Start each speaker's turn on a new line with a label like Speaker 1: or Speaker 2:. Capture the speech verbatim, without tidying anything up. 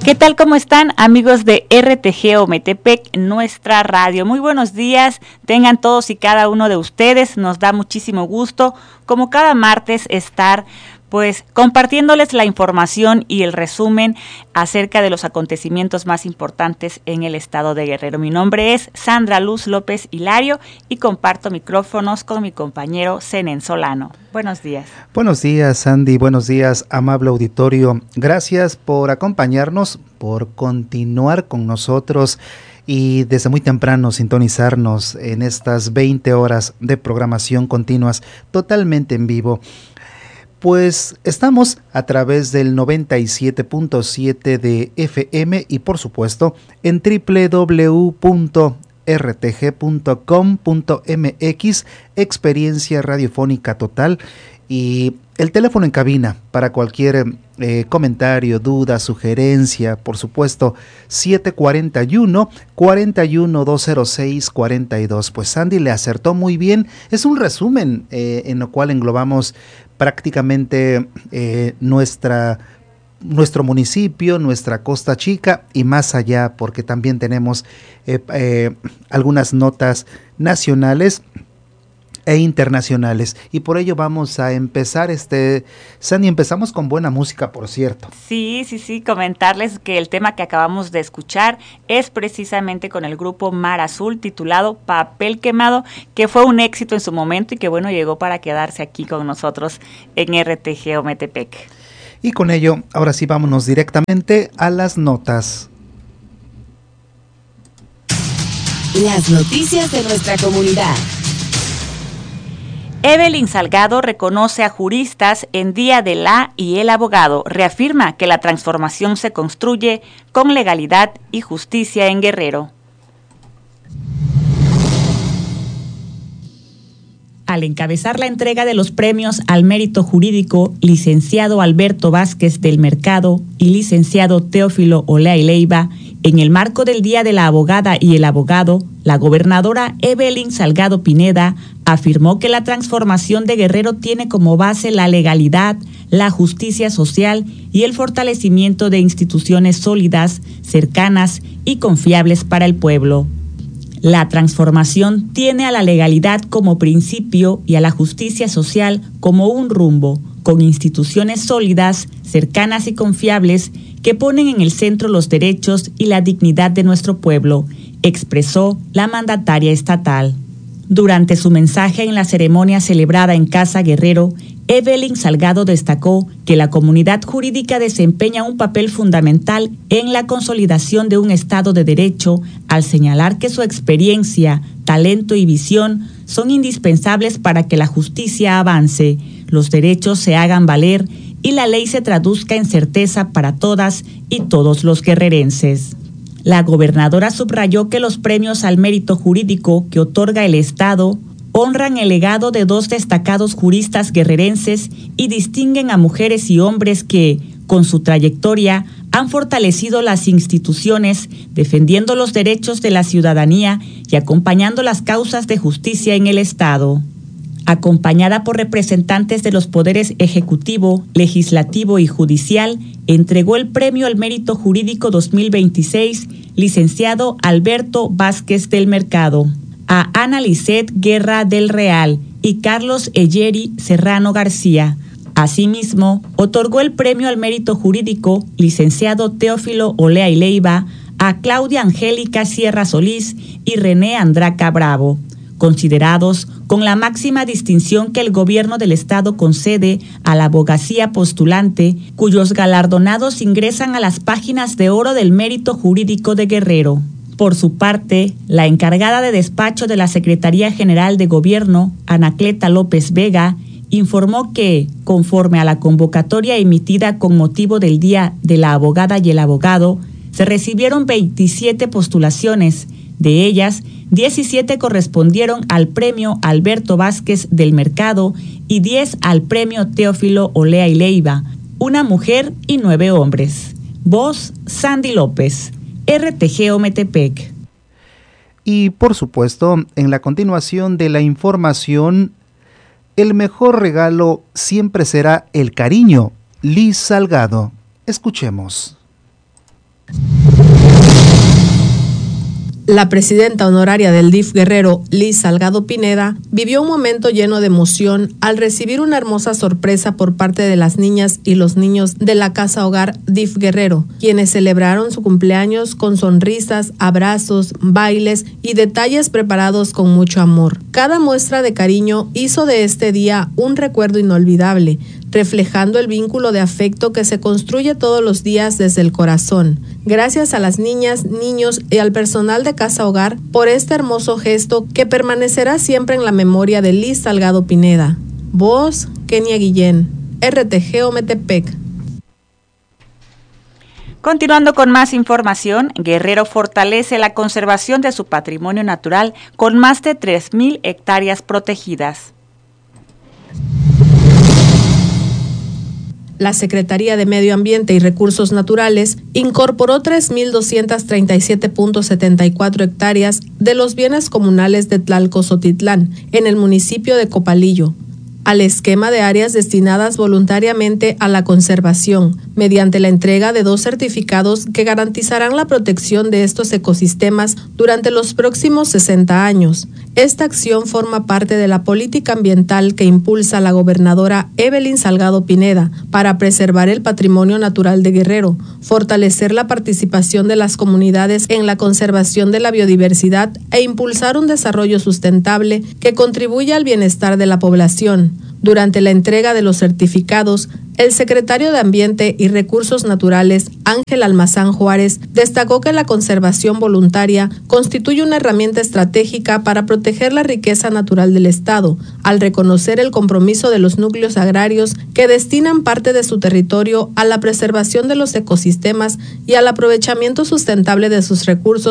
Speaker 1: ¿Qué tal? ¿Cómo están, amigos de R T G Ometepec, nuestra radio? Muy buenos días, tengan todos y cada uno de ustedes. Nos da muchísimo gusto, como cada martes, estar pues compartiéndoles la información y el resumen acerca de los acontecimientos más importantes en el estado de Guerrero. Mi nombre es Sandra Luz López Hilario y comparto micrófonos con mi compañero Zenén Solano. Buenos días.
Speaker 2: Buenos días, Sandy. Buenos días, amable auditorio. Gracias por acompañarnos, por continuar con nosotros y desde muy temprano sintonizarnos en estas veinte horas de programación continuas totalmente en vivo. Pues estamos a través del noventa y siete punto siete de F M y por supuesto en doble u doble u doble u punto r t g punto com punto m x, experiencia radiofónica total, y el teléfono en cabina para cualquier eh, comentario, duda, sugerencia, por supuesto, siete cuatro uno, cuatro uno, dos cero seis, cuarenta y dos. Pues Sandy le acertó muy bien. Es un resumen eh, en lo cual englobamos prácticamente eh, nuestra, nuestro municipio, nuestra Costa Chica y más allá, porque también tenemos eh, eh, algunas notas nacionales e internacionales, y por ello vamos a empezar este, Sandy, empezamos con buena música, por cierto.
Speaker 1: Sí, sí, sí, comentarles que el tema que acabamos de escuchar es precisamente con el grupo Mar Azul, titulado Papel Quemado, que fue un éxito en su momento y que bueno, llegó para quedarse aquí con nosotros en R T G Ometepec.
Speaker 2: Y con ello, ahora sí vámonos directamente a las notas.
Speaker 3: Las noticias de nuestra comunidad.
Speaker 1: Evelyn Salgado reconoce a juristas en Día de la y el Abogado. Reafirma que la transformación se construye con legalidad y justicia en Guerrero. Al encabezar la entrega de los premios al mérito jurídico, licenciado Alberto Vázquez del Mercado y licenciado Teófilo Olea y Leiva, en el marco del Día de la Abogada y el Abogado, la gobernadora Evelyn Salgado Pineda afirmó que la transformación de Guerrero tiene como base la legalidad, la justicia social y el fortalecimiento de instituciones sólidas, cercanas y confiables para el pueblo. La transformación tiene a la legalidad como principio y a la justicia social como un rumbo, con instituciones sólidas, cercanas y confiables que ponen en el centro los derechos y la dignidad de nuestro pueblo, expresó la mandataria estatal. Durante su mensaje en la ceremonia celebrada en Casa Guerrero, Evelyn Salgado destacó que la comunidad jurídica desempeña un papel fundamental en la consolidación de un Estado de Derecho, al señalar que su experiencia, talento y visión son indispensables para que la justicia avance, los derechos se hagan valer y la ley se traduzca en certeza para todas y todos los guerrerenses. La gobernadora subrayó que los premios al mérito jurídico que otorga el Estado honran el legado de dos destacados juristas guerrerenses y distinguen a mujeres y hombres que, con su trayectoria, han fortalecido las instituciones, defendiendo los derechos de la ciudadanía y acompañando las causas de justicia en el Estado. Acompañada por representantes de los poderes ejecutivo, legislativo y judicial, entregó el Premio al Mérito Jurídico dos mil veintiséis, licenciado Alberto Vázquez del Mercado, a Ana Lisset Guerra del Real y Carlos Eyeri Serrano García. Asimismo, otorgó el Premio al Mérito Jurídico, licenciado Teófilo Olea y Leiva, a Claudia Angélica Sierra Solís y René Andraca Bravo, considerados con la máxima distinción que el gobierno del Estado concede a la abogacía postulante, cuyos galardonados ingresan a las páginas de oro del mérito jurídico de Guerrero. Por su parte, la encargada de despacho de la Secretaría General de Gobierno, Anacleta López Vega, informó que, conforme a la convocatoria emitida con motivo del Día de la Abogada y el Abogado, se recibieron veintisiete postulaciones. De ellas, diecisiete correspondieron al Premio Alberto Vázquez del Mercado y diez al Premio Teófilo Olea y Leiva, una mujer y nueve hombres. Voz, Sandy López, R T G Ometepec.
Speaker 2: Y por supuesto, en la continuación de la información, el mejor regalo siempre será el cariño. Liz Salgado. Escuchemos.
Speaker 4: La presidenta honoraria del D I F Guerrero, Liz Salgado Pineda, vivió un momento lleno de emoción al recibir una hermosa sorpresa por parte de las niñas y los niños de la Casa Hogar D I F Guerrero, quienes celebraron su cumpleaños con sonrisas, abrazos, bailes y detalles preparados con mucho amor. Cada muestra de cariño hizo de este día un recuerdo inolvidable, reflejando el vínculo de afecto que se construye todos los días desde el corazón. Gracias a las niñas, niños y al personal de Casa Hogar por este hermoso gesto que permanecerá siempre en la memoria de Liz Salgado Pineda. Voz, Kenia Guillén, R T G Ometepec.
Speaker 1: Continuando con más información, Guerrero fortalece la conservación de su patrimonio natural con más de tres mil hectáreas protegidas.
Speaker 4: La Secretaría de Medio Ambiente y Recursos Naturales incorporó tres mil doscientas treinta y siete punto setenta y cuatro hectáreas de los bienes comunales de Tlalco-Zotitlán, en el municipio de Copalillo, al esquema de áreas destinadas voluntariamente a la conservación, mediante la entrega de dos certificados que garantizarán la protección de estos ecosistemas durante los próximos sesenta años. Esta acción forma parte de la política ambiental que impulsa la gobernadora Evelyn Salgado Pineda para preservar el patrimonio natural de Guerrero, fortalecer la participación de las comunidades en la conservación de la biodiversidad e impulsar un desarrollo sustentable que contribuya al bienestar de la población. Durante la entrega de los certificados, el secretario de Ambiente y Recursos Naturales, Ángel Almazán Juárez, destacó que la conservación voluntaria constituye una herramienta estratégica para proteger la riqueza natural del Estado, al reconocer el compromiso de los núcleos agrarios que destinan parte de su territorio a la preservación de los ecosistemas y al aprovechamiento sustentable de sus recursos